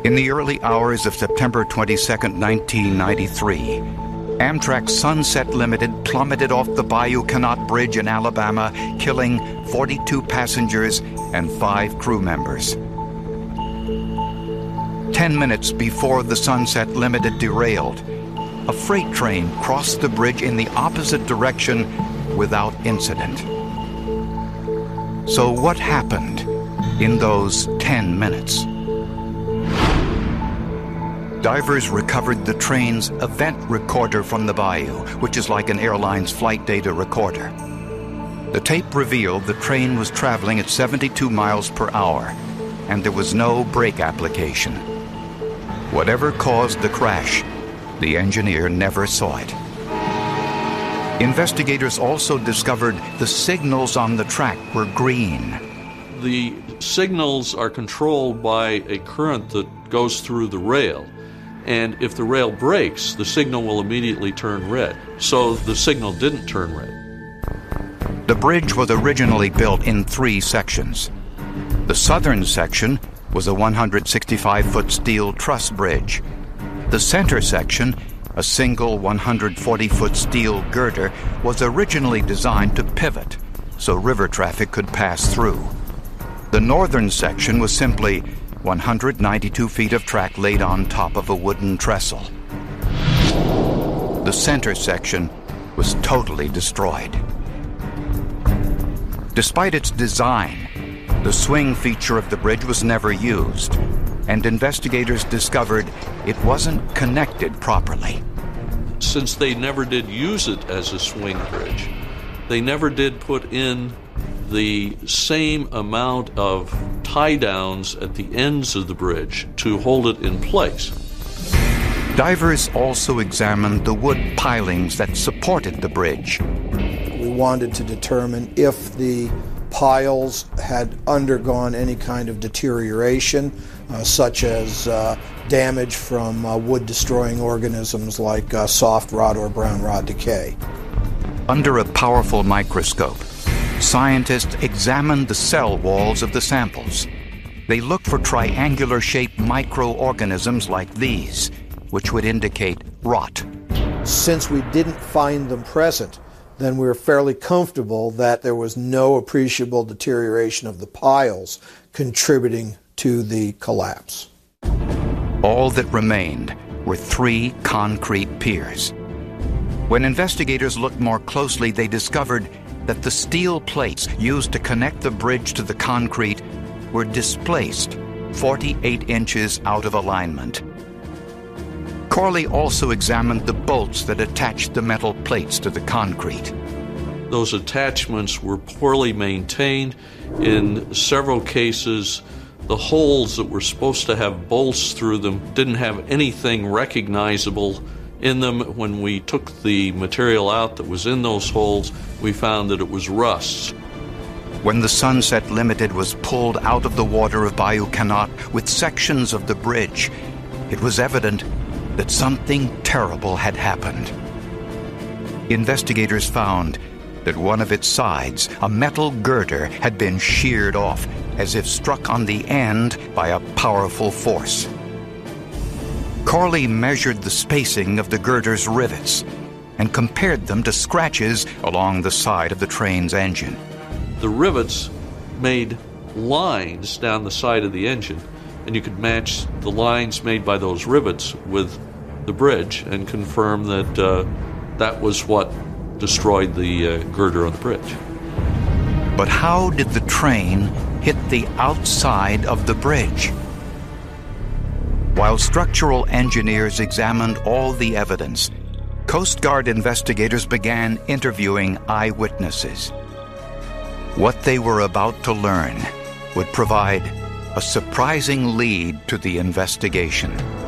In the early hours of September 22, 1993, Amtrak Sunset Limited plummeted off the Bayou Canot Bridge in Alabama, killing 42 passengers and 5 crew members. 10 minutes before the Sunset Limited derailed, a freight train crossed the bridge in the opposite direction without incident. So what happened in those 10 minutes? Divers recovered the train's event recorder from the bayou, which is like an airline's flight data recorder. The tape revealed the train was traveling at 72 miles per hour, and there was no brake application. Whatever caused the crash, the engineer never saw it. Investigators also discovered the signals on the track were green. The signals are controlled by a current that goes through the rail. And if the rail breaks, the signal will immediately turn red. So the signal didn't turn red. The bridge was originally built in 3 sections. The southern section was a 165-foot steel truss bridge. The center section, a single 140-foot steel girder, was originally designed to pivot so river traffic could pass through. The northern section was simply 192 feet of track laid on top of a wooden trestle. The center section was totally destroyed. Despite its design, the swing feature of the bridge was never used, and investigators discovered it wasn't connected properly. Since they never did use it as a swing bridge, they never did put in the same amount of tie-downs at the ends of the bridge to hold it in place. Divers also examined the wood pilings that supported the bridge. We wanted to determine if the piles had undergone any kind of deterioration, such as damage from wood-destroying organisms like soft rot or brown rot decay. Under a powerful microscope, scientists examined the cell walls of the samples. They looked for triangular-shaped microorganisms like these, which would indicate rot. Since we didn't find them present, then we were fairly comfortable that there was no appreciable deterioration of the piles contributing to the collapse. All that remained were 3 concrete piers. When investigators looked more closely, they discovered that the steel plates used to connect the bridge to the concrete were displaced 48 inches out of alignment. Corley also examined the bolts that attached the metal plates to the concrete. Those attachments were poorly maintained. In several cases, the holes that were supposed to have bolts through them didn't have anything recognizable in them. When we took the material out that was in those holes, we found that it was rust. When the Sunset Limited was pulled out of the water of Bayou Canot with sections of the bridge, it was evident that something terrible had happened. Investigators found that one of its sides, a metal girder, had been sheared off, as if struck on the end by a powerful force. Corley measured the spacing of the girder's rivets and compared them to scratches along the side of the train's engine. The rivets made lines down the side of the engine, and you could match the lines made by those rivets with the bridge and confirm that that was what destroyed the girder on the bridge. But how did the train hit the outside of the bridge? While structural engineers examined all the evidence, Coast Guard investigators began interviewing eyewitnesses. What they were about to learn would provide a surprising lead to the investigation.